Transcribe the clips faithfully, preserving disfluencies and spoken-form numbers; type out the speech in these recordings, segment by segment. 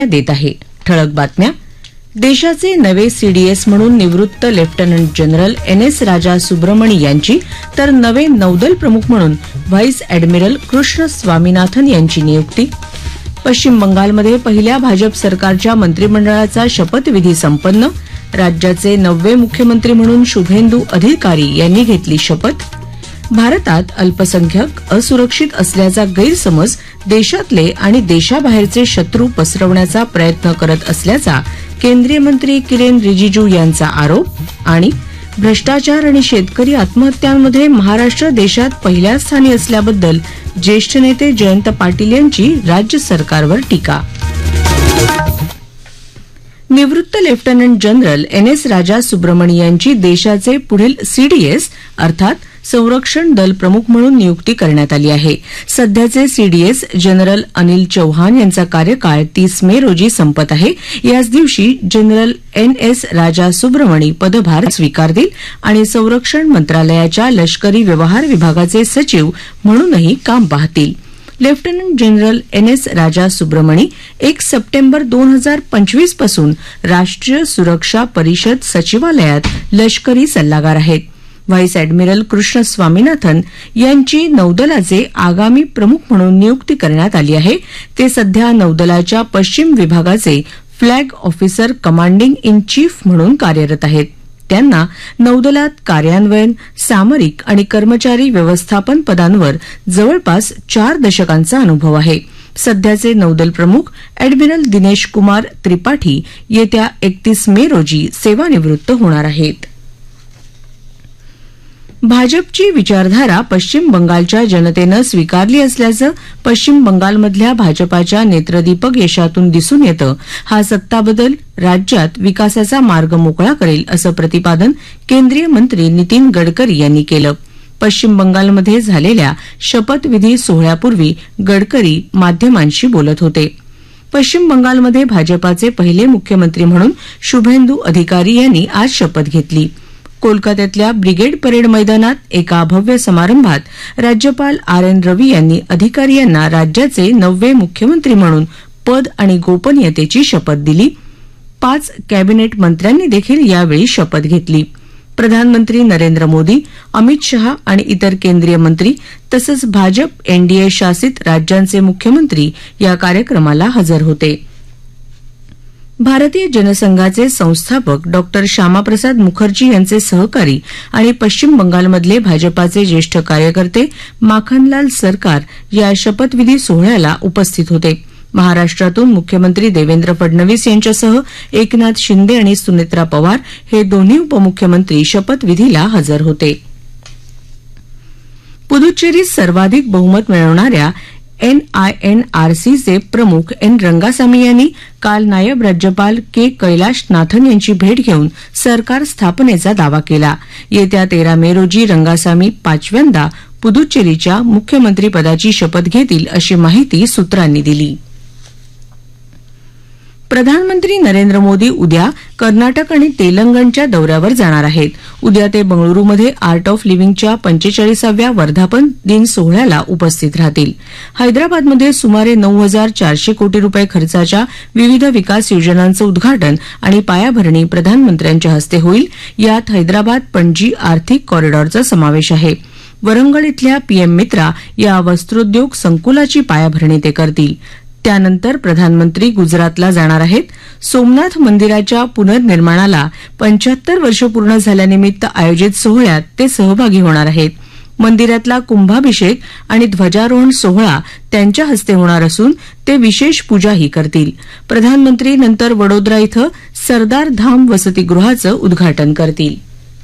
देत आहे. ठळक बातम्या. देशाचे नवे सीडीएस म्हणून निवृत्त लेफ्टनंट जनरल एन एस राजा सुब्रमणी यांची तर नवे नौदल प्रमुख म्हणून व्हाईस अॅडमिरल कृष्ण स्वामीनाथन यांची नियुक्ती. पश्चिम बंगालमध्ये पहिल्या भाजप सरकारच्या मंत्रिमंडळाचा शपथविधी संपन्न. राज्याचे नववे मुख्यमंत्री म्हणून शुभेंदू अधिकारी यांनी घेतली शपथ. भारतात अल्पसंख्याक असुरक्षित असल्याचा गैरसमज देशातले आणि देशाबाहेरचे शत्रू पसरवण्याचा प्रयत्न करत असल्याचा केंद्रीय मंत्री किरेन रिजिजू यांचा आरोप. आणि भ्रष्टाचार आणि शेतकरी आत्महत्यांमध्ये महाराष्ट्र देशात पहिल्या स्थानी असल्याबद्दल ज्येष्ठ नेते जयंत पाटील यांची राज्य सरकारवर टीका. निवृत्त लेफ्टनंट जनरल एन एस राजा सुब्रमणी यांची देशाचे पुढील सीडीएस अर्थात संरक्षण दल प्रमुख म्हणून नियुक्ती करण्यात आली आहे. सध्याचे सीडीएस जनरल अनिल चौहान यांचा कार्यकाळ तीस मे रोजी संपत आहे. याच दिवशी जनरल एन एस राजा सुब्रमणी पदभार स्वीकारतील आणि संरक्षण मंत्रालयाच्या लष्करी व्यवहार विभागाचे सचिव म्हणूनही काम पाहतील. लेफ्टनंट जनरल एन एस राजा सुब्रमणी एक सप्टेंबर दोन हजार पंचवीस पासून राष्ट्रीय सुरक्षा परिषद सचिवालयात लष्करी सल्लागार आहेत. व्हाईस अॅडमिरल कृष्ण स्वामीनाथन यांची नौदलाचे आगामी प्रमुख म्हणून नियुक्ती करण्यात आली आहे. ते सध्या नौदलाच्या पश्चिम विभागाचे flag officer commanding in chief म्हणून कार्यरत आहेत. त्यांना नौदलात कार्यान्वयन, सामरिक आणि कर्मचारी व्यवस्थापन पदांवर जवळपास चार दशकांचा अनुभव आहे. सध्याचे नौदल प्रमुख अॅडमिरल दिनेश कुमार त्रिपाठी येत्या एकतीस मे रोजी सेवानिवृत्त होणार आहेत. भाजपची विचारधारा पश्चिम बंगालच्या जनतेनं स्वीकारली असल्याचं पश्चिम बंगालमधल्या भाजपाच्या नेत्रदीपक यशातून दिसून येतं. हा सत्ताबदल राज्यात विकासाचा मार्ग मोकळा करेल असं प्रतिपादन केंद्रीय मंत्री नितीन गडकरी यांनी केलं. पश्चिम बंगालमध्ये झालेल्या शपथविधी सोहळ्यापूर्वी गडकरी माध्यमांशी बोलत होते. पश्चिम बंगालमध्ये भाजपाचे पहिले मुख्यमंत्री म्हणून शुभेंदू अधिकारी यांनी आज शपथ घेतली. कोलकात्यातल्या ब्रिगेड परेड मैदानात एका भव्य समारंभात राज्यपाल आर एन रवी यांनी अधिकारी यांना राज्याचे नववे मुख्यमंत्री म्हणून पद आणि गोपनीयतेची शपथ दिली. पाच कॅबिनेट मंत्र्यांनी देखील यावेळी शपथ घेतली. प्रधानमंत्री नरेंद्र मोदी, अमित शहा आणि इतर केंद्रीय मंत्री तसंच भाजप एनडीए शासित राज्यांचे मुख्यमंत्री या कार्यक्रमाला हजर होते. भारतीय जनसंघाचे संस्थापक डॉ श्यामाप्रसाद मुखर्जी यांचे सहकारी आणि पश्चिम बंगालमधले भाजपाचे ज्येष्ठ कार्यकर्ते माखनलाल सरकार या शपथविधी सोहळ्याला उपस्थित होते. महाराष्ट्रातून मुख्यमंत्री देवेंद्र फडणवीस यांच्यासह एकनाथ शिंदे आणि सुनेत्रा पवार हे दोन्ही उपमुख्यमंत्री शपथविधीला हजर होते. पुदुच्चेरीत सर्वाधिक बहुमत मिळवणाऱ्या एनआयएनआरसीचे प्रमुख एन रंगासामी यांनी काल नायब राज्यपाल के कैलाशनाथन यांची भेट घेऊन सरकार स्थापनेचा दावा केला. येत्या तेरा मे रोजी रंगासामी पाचव्यांदा पुदुच्चेरीच्या मुख्यमंत्रीपदाची शपथ घेतील अशी माहिती सूत्रांनी दिली. प्रधानमंत्री नरेंद्र मोदी उद्या कर्नाटक आणि तेलंगणच्या दौऱ्यावर जाणार आहेत. उद्या ते बंगळुरूमध्ये आर्ट ऑफ लिव्हिंगच्या पंचेचाळीसाव्या वर्धापन दिन सोहळ्याला उपस्थित राहतील. हैदराबादमध्ये सुमारे नऊ हजार चारशे कोटी रुपये खर्चाच्या विविध विकास योजनांचं उद्घाटन आणि पायाभरणी प्रधानमंत्र्यांच्या हस्ते होईल. यात हैदराबाद पणजी आर्थिक कॉरिडॉरचा समावेश आहे. वरंगळ इथल्या पीएम मित्रा या वस्त्रोद्योग संकुलाची पायाभरणी ते करतील. त्यानंतर प्रधानमंत्री गुजरातला जाणार आहेत. सोमनाथ मंदिराच्या पुनर्निर्माणाला पंच्याहत्तर वर्ष पूर्ण झाल्यानिमित्त आयोजित सोहळ्यात ते सहभागी होणार आहेत. मंदिरातला कुंभाभिषेक आणि ध्वजारोहण सोहळा त्यांच्या हस्ते होणार असून ते विशेष पूजाही करतील. प्रधानमंत्री नंतर वडोदरा इथं सरदार धाम वसतिगृहाचं उद्घाटन करतील.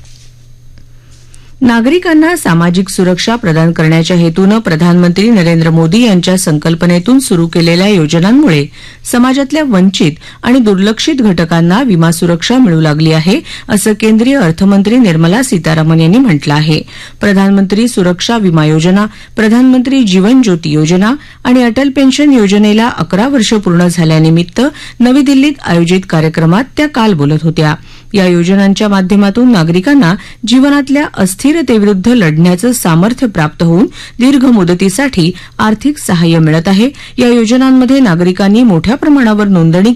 नागरिकांना सामाजिक सुरक्षा प्रदान करण्याच्या हेतूनं प्रधानमंत्री नरेंद्र मोदी यांच्या संकल्पनेतून सुरू केलेल्या योजनांमुळे समाजातल्या वंचित आणि दुर्लक्षित घटकांना विमा सुरक्षा मिळू लागली आहे असं केंद्रीय अर्थमंत्री निर्मला सीतारामन यांनी म्हटलं आहे. प्रधानमंत्री सुरक्षा विमा योजना, प्रधानमंत्री जीवन ज्योती योजना आणि अटल पेन्शन योजनेला अकरा वर्ष पूर्ण झाल्यानिमित्त नवी दिल्लीत आयोजित कार्यक्रमात त्या काल बोलत होत्या. या योजनांच्या माध्यमातून नागरिकांना जीवनातल्या अस्थिर अस्थिरतेविरुद्ध लढण्याचं सामर्थ्य प्राप्त होऊन दीर्घ मुदतीसाठी आर्थिक सहाय्य मिळत आहे. या योजनांमध्ये नागरिकांनी मोठ्या प्रमाणावर नोंदणी